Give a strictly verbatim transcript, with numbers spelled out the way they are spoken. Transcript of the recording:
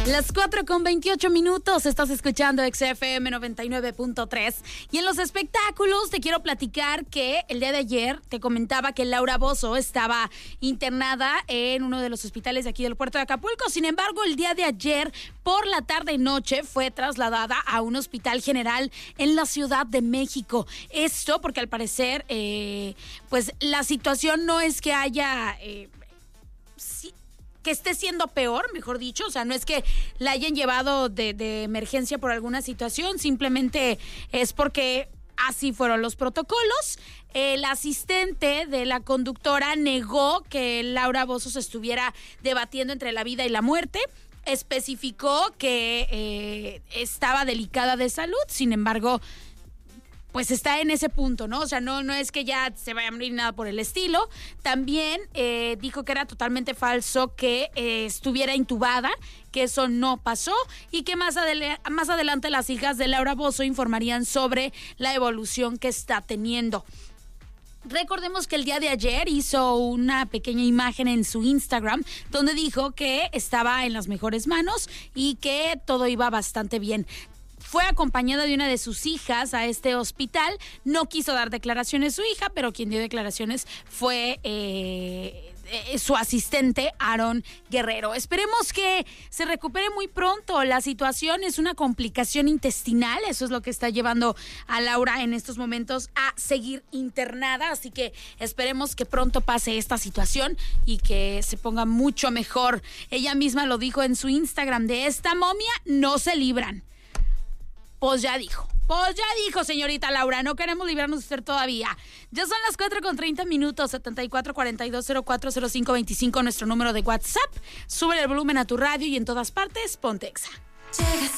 Las cuatro con veintiocho minutos, estás escuchando X F M noventa y nueve punto tres. Y en los espectáculos te quiero platicar que el día de ayer te comentaba que Laura Bozzo estaba internada en uno de los hospitales de aquí del puerto de Acapulco. Sin embargo, el día de ayer por la tarde y noche fue trasladada a un hospital general en la Ciudad de México. Esto porque al parecer, eh, pues la situación no es que haya... Eh, sí, que esté siendo peor, mejor dicho, o sea, no es que la hayan llevado de, de emergencia por alguna situación, simplemente es porque así fueron los protocolos. El asistente de la conductora negó que Laura Bozzo se estuviera debatiendo entre la vida y la muerte. Especificó que eh, estaba delicada de salud, sin embargo, pues está en ese punto, ¿no? O sea, no, no es que ya se vaya a morir nada por el estilo. También eh, dijo que era totalmente falso que eh, estuviera intubada, que eso no pasó y que más, adele- más adelante las hijas de Laura Bozzo informarían sobre la evolución que está teniendo. Recordemos que el día de ayer hizo una pequeña imagen en su Instagram donde dijo que estaba en las mejores manos y que todo iba bastante bien. Fue acompañada de una de sus hijas a este hospital. No quiso dar declaraciones su hija, pero quien dio declaraciones fue eh, eh, su asistente, Aaron Guerrero. Esperemos que se recupere muy pronto. La situación es una complicación intestinal. Eso es lo que está llevando a Laura en estos momentos a seguir internada. Así que esperemos que pronto pase esta situación y que se ponga mucho mejor. Ella misma lo dijo en su Instagram: de esta momia no se libran. Pues ya dijo, pues ya dijo, señorita Laura, no queremos librarnos de usted todavía. Ya son las cuatro con treinta minutos, setenta y cuatro cuarenta y dos cero cuatro cero cinco veinticinco, nuestro número de WhatsApp. Sube el volumen a tu radio y en todas partes, ponte Exa.